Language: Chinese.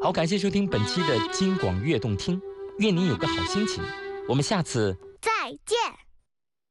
好，感谢收听本期的金广悦动听，愿您有个好心情。我们下次再见。